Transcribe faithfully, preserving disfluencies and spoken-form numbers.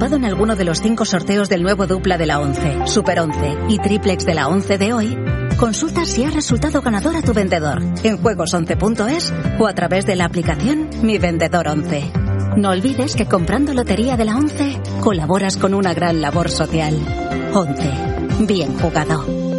participado en alguno de los cinco sorteos del nuevo dupla de la once, Super once y Triplex de la once de hoy, consulta si ha resultado ganador a tu vendedor en juegos once punto es o a través de la aplicación Mi Vendedor once. No olvides que comprando lotería de la once colaboras con una gran labor social. once. Bien jugado.